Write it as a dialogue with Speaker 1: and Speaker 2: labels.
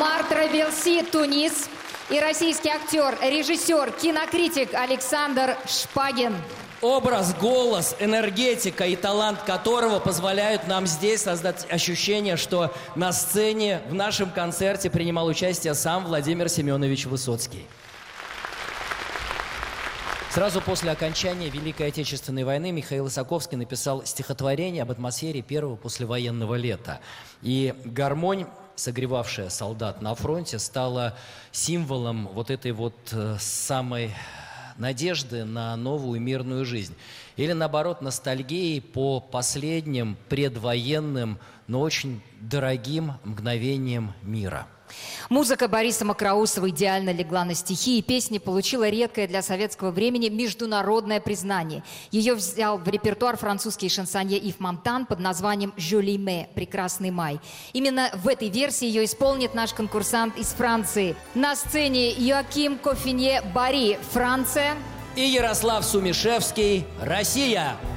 Speaker 1: Омар Травелси, Тунис. И российский актер, режиссер, кинокритик Александр Шпагин.
Speaker 2: Образ, голос, энергетика и талант которого позволяют нам здесь создать ощущение, что на сцене в нашем концерте принимал участие сам Владимир Семенович Высоцкий. Сразу после окончания Великой Отечественной войны Михаил Исаковский написал стихотворение об атмосфере первого послевоенного лета. И гармонь, согревавшая солдат на фронте, стала символом вот этой вот самой надежды на новую мирную жизнь. Или, наоборот, ностальгии по последним предвоенным, но очень дорогим мгновениям мира.
Speaker 1: Музыка Бориса Мокроусова идеально легла на стихи, и песня получила редкое для советского времени международное признание. Ее взял в репертуар французский шансонье Ив Монтан под названием «Joli mai» – «Прекрасный май». Именно в этой версии ее исполнит наш конкурсант из Франции. На сцене Йоаким Кофинье Бари, Франция.
Speaker 2: И Ярослав Сумишевский, Россия.